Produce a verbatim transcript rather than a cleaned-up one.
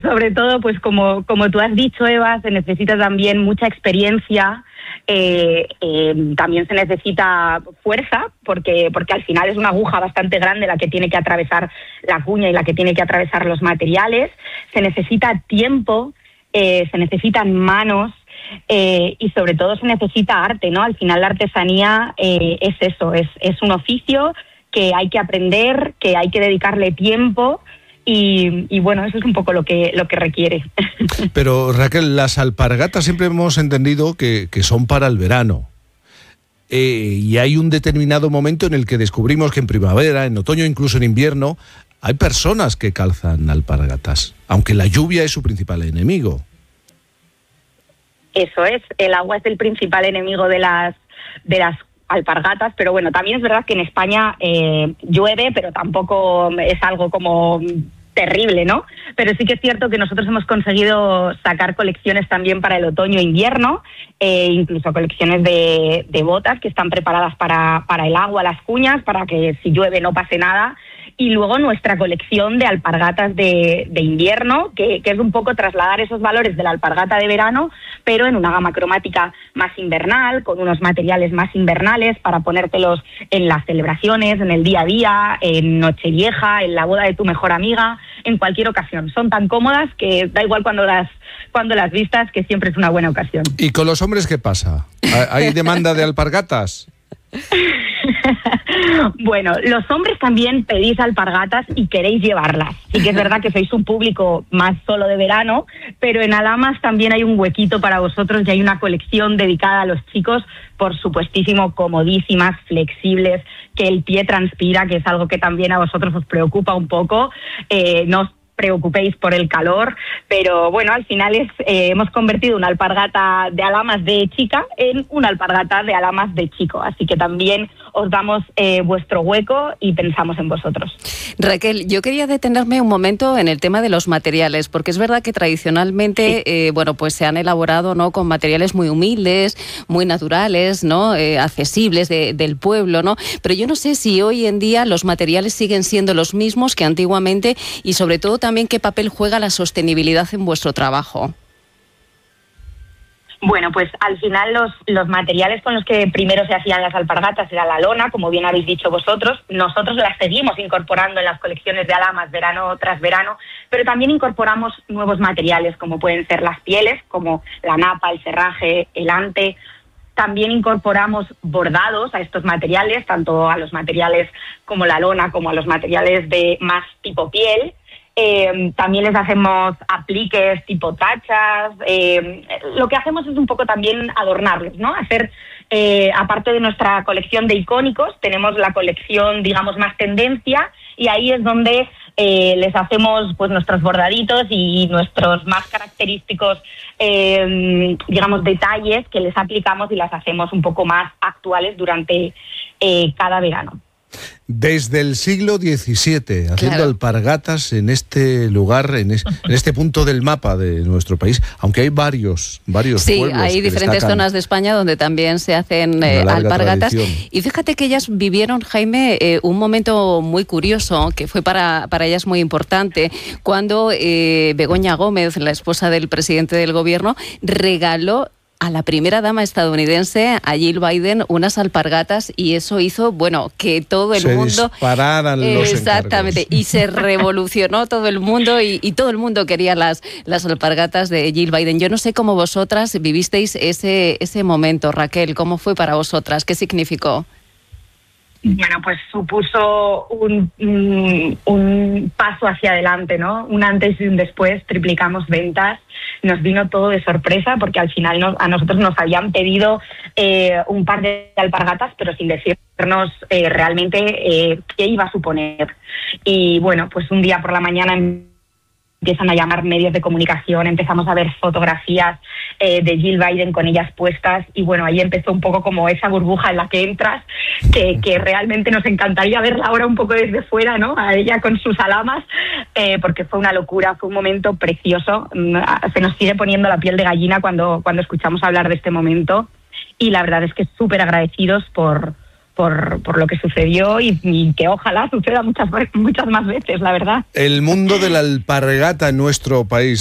sobre todo, pues como, como tú has dicho, Eva, se necesita también mucha experiencia, eh, eh, también se necesita fuerza, porque, porque al final es una aguja bastante grande la que tiene que atravesar la cuña y la que tiene que atravesar los materiales. Se necesita tiempo, eh, se necesitan manos, eh, y sobre todo se necesita arte, ¿no? Al final la artesanía eh, es eso, es, es un oficio que hay que aprender, que hay que dedicarle tiempo. Y, y bueno, eso es un poco lo que lo que requiere. Pero Raquel, las alpargatas siempre hemos entendido que, que son para el verano. Eh, y hay un determinado momento en el que descubrimos que en primavera, en otoño, incluso en invierno, hay personas que calzan alpargatas, aunque la lluvia es su principal enemigo. Eso es, el agua es el principal enemigo de las de las alpargatas, pero bueno, también es verdad que en España eh, llueve, pero tampoco es algo como terrible, ¿no? Pero sí que es cierto que nosotros hemos conseguido sacar colecciones también para el otoño e invierno, eh, incluso colecciones de, de botas que están preparadas para, para el agua, las cuñas, para que si llueve no pase nada. Y luego nuestra colección de alpargatas de, de invierno, que, que es un poco trasladar esos valores de la alpargata de verano, pero en una gama cromática más invernal, con unos materiales más invernales para ponértelos en las celebraciones, en el día a día, en Nochevieja, en la boda de tu mejor amiga, en cualquier ocasión. Son tan cómodas que da igual cuando las, cuando las vistas, que siempre es una buena ocasión. ¿Y con los hombres qué pasa? ¿Hay demanda de alpargatas? Bueno, los hombres también pedís alpargatas y queréis llevarlas. Sí que es verdad que sois un público más solo de verano, pero en Alamas también hay un huequito para vosotros y hay una colección dedicada a los chicos, por supuestísimo, comodísimas, flexibles, que el pie transpira, que es algo que también a vosotros os preocupa un poco. Eh, no os preocupéis por el calor, pero bueno, al final es eh, hemos convertido una alpargata de Alamas de chica en una alpargata de Alamas de chico, así que también os damos eh, vuestro hueco y pensamos en vosotros. Raquel, yo quería detenerme un momento en el tema de los materiales, porque es verdad que tradicionalmente, sí. eh, bueno, pues se han elaborado, ¿no?, con materiales muy humildes, muy naturales, ¿no?, eh, accesibles de, del pueblo, ¿no? Pero yo no sé si hoy en día los materiales siguen siendo los mismos que antiguamente y sobre todo también qué papel juega la sostenibilidad en vuestro trabajo. Bueno, pues al final los, los materiales con los que primero se hacían las alpargatas era la lona, como bien habéis dicho vosotros. Nosotros las seguimos incorporando en las colecciones de Alamas verano tras verano, pero también incorporamos nuevos materiales como pueden ser las pieles, como la napa, el serraje, el ante. También incorporamos bordados a estos materiales, tanto a los materiales como la lona como a los materiales de más tipo piel. Eh, también les hacemos apliques tipo tachas. Eh, lo que hacemos es un poco también adornarlos, ¿no? Hacer, eh, aparte de nuestra colección de icónicos, tenemos la colección, digamos, más tendencia, y ahí es donde eh, les hacemos pues nuestros bordaditos y nuestros más característicos, eh, digamos, detalles que les aplicamos y las hacemos un poco más actuales durante eh, cada verano. Desde el siglo diecisiete, haciendo claro. alpargatas en este lugar, en, es, en este punto del mapa de nuestro país, aunque hay varios, varios sí, pueblos. Sí, hay diferentes zonas de España donde también se hacen eh, alpargatas. Tradición. Y fíjate que ellas vivieron, Jaime, eh, un momento muy curioso, que fue para, para ellas muy importante, cuando eh, Begoña Gómez, la esposa del presidente del gobierno, regaló a la primera dama estadounidense, a Jill Biden, unas alpargatas, y eso hizo, bueno, que todo el se mundo... dispararan eh, los exactamente, encargos. Y se revolucionó todo el mundo y, y todo el mundo quería las, las alpargatas de Jill Biden. Yo no sé cómo vosotras vivisteis ese, ese momento, Raquel, ¿cómo fue para vosotras? ¿Qué significó? Bueno, pues supuso un, un, un paso hacia adelante, ¿no? Un antes y un después, triplicamos ventas. Nos vino todo de sorpresa porque al final nos, a nosotros nos habían pedido eh, un par de alpargatas, pero sin decirnos eh, realmente eh, qué iba a suponer. Y bueno, pues un día por la mañana empiezan a llamar medios de comunicación, empezamos a ver fotografías eh, de Jill Biden con ellas puestas, y bueno, ahí empezó un poco como esa burbuja en la que entras, que, que realmente nos encantaría verla ahora un poco desde fuera, ¿no? A ella con sus alamas, eh, porque fue una locura, fue un momento precioso. Se nos sigue poniendo la piel de gallina cuando, cuando escuchamos hablar de este momento, y la verdad es que súper agradecidos por, por, por lo que sucedió y, y que ojalá suceda muchas, muchas más veces, la verdad. El mundo de la alpargata en nuestro país.